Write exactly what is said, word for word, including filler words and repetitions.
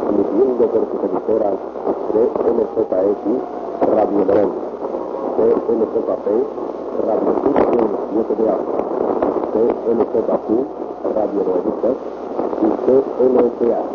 transmitiendo por sus emisoras C L J X, Radio Morón, C L J P, Radio Cusco siete de A, C L J Q, Radio Noeditas y C L S A.